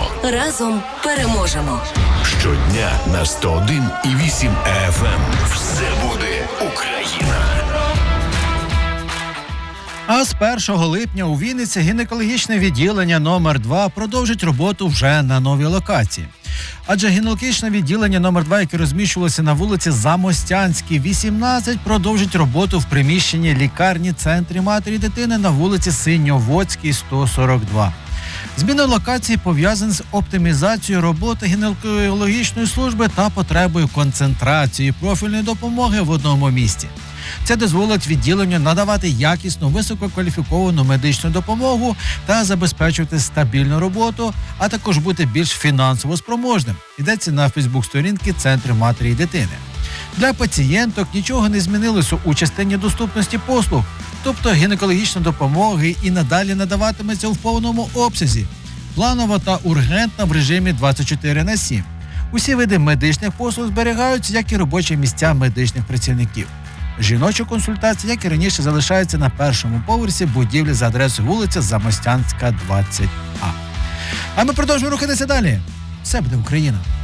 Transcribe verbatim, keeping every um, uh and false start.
Разом переможемо. Щодня на сто один і вісім еф ем. Все буде Україна. А з першого липня у Вінниці гінекологічне відділення номер два продовжить роботу вже на новій локації. Адже гінекологічне відділення номер два, яке розміщувалося на вулиці Замостянській, вісімнадцять, продовжить роботу в приміщенні лікарні центрі матері і дитини на вулиці Синьоводській, сто сорок два. Зміна локації пов'язана з оптимізацією роботи гінекологічної служби та потребою концентрації профільної допомоги в одному місці. Це дозволить відділенню надавати якісну, висококваліфіковану медичну допомогу та забезпечувати стабільну роботу, а також бути більш фінансово спроможним. Йдеться на фейсбук-сторінки Центру матері і дитини. Для пацієнток нічого не змінилося у частині доступності послуг, тобто гінекологічна допомога і надалі надаватиметься в повному обсязі, планова та ургентна в режимі двадцять чотири на сім. Усі види медичних послуг зберігаються, як і робочі місця медичних працівників. Жіночі консультації, як і раніше, залишаються на першому поверсі будівлі за адресою вулиця Замостянська, двадцять А. А ми продовжуємо рухатися далі. Все буде Україна.